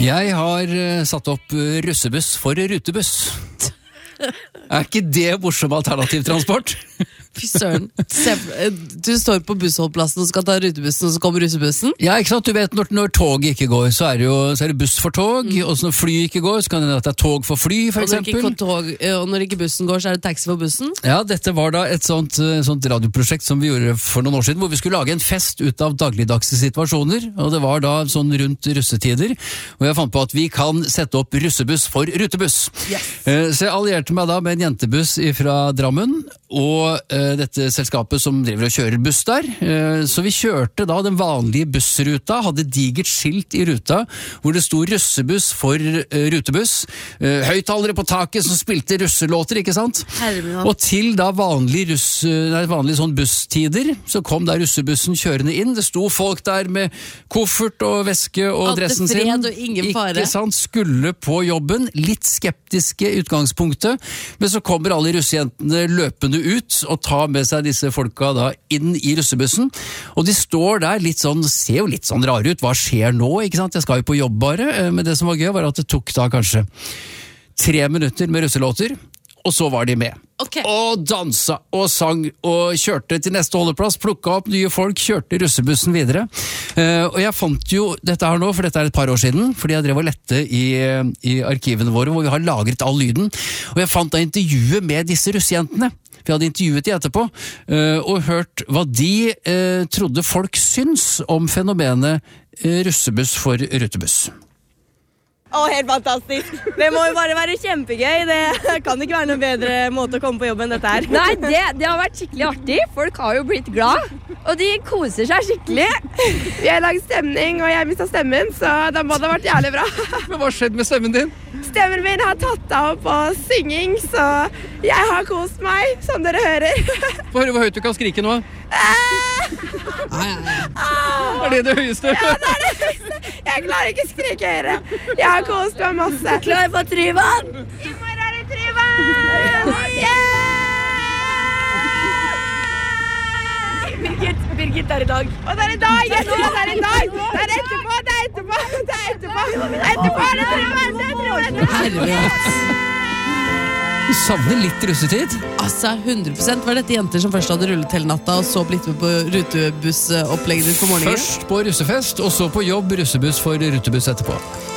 Jeg har satt opp russebuss for rutebuss. Er ikke det morsom alternativ transport? Fy søren. Du står på bussholdplassen og skal ta rutebussen, og så kommer russebussen? Ja, ikke sant? Du vet, når tog ikke går, så er det buss for tog, og når fly ikke går, så kan det være at det er tog for fly, for eksempel. Og når ikke bussen går, så er det taxi for bussen? Ja, dette var da et sånt radioprosjekt som vi gjorde for noen år siden, hvor vi skulle lage en fest ut av dagligdagse situasjoner, og det var da sånn rundt russetider, og jeg fant på at vi kan sette opp russebuss for rutebuss. Yes. Så jeg allierte meg da med en jentebuss fra Drammen, og dette selskapet som driver og kjører buss der. Så vi kjørte da den vanlige bussruta, hadde digert skilt i ruta, hvor det sto russebuss for rutebuss. Høyttalere på taket som spilte russelåter, ikke sant? Herregud. Og til da vanlige sånn busstider, så kom da russebussen kjørende inn. Det sto folk der med koffert og veske og dressen sin. Alt er fred og ingen fare. Ikke sant? Skulle på jobben, litt skeptiske i utgangspunktet, men så kommer alle russejentene løpende ut og tar med seg disse folka da inn i russebussen, og de står der litt sånn, ser jo litt sånn rare ut, hva skjer nå, ikke sant? Jeg skal jo på jobb bare, men det som var gøy var at det tok da kanskje 3 minutter med russelåter, og så var de med. Okay. Og dansa og sang og kjørte til neste holdeplass, plukka opp nye folk, kjørte russebussen videre. Og jeg fant jo dette her nå, for dette er et par år siden, fordi jeg drev og lette i arkivene våre, hvor vi har lagret all lyden, og jeg fant da intervjuet med disse russejentene. Vi hadde intervjuet de etterpå, og hørt hva de trodde folk syns om fenomenet russebuss for rutebuss. Helt fantastisk. Det må jo bare være kjempegøy. Det kan ikke være noen bedre måte å komme på jobb enn dette her. Nei, det har vært skikkelig artig. Folk har jo blitt glad, og de koser seg skikkelig. Vi har laget stemning, og jeg mistet stemmen, så da må det ha vært jævlig bra. Men hva skjedde med stemmen din? Stemmen min har tatt av på synging, så jeg har kost meg, som dere hører. Få høre hvor høyt du kan skrike nå. Er det høyeste? Ja, det er det høyeste. Jeg klarer ikke å skrike høyere. Jeg har kost meg masse. Klar for Tryvann! I morgen er det Tryvann! Yeah! Birgit er i dag. Og det er i dag! Jeg tror det er i dag! Det er etterpå, det er etterpå! Det er etterpå! Etterpå er det Tryvann! Det er Tryvann! Herlighet. Du savner litt russetid? Altså, 100%. Var dette jenter som først hadde rullet hele natta, og så blitt med på rutebussopplegget ditt på morgenen? Først på russefest, og så på jobb russebuss for rutebuss etterpå.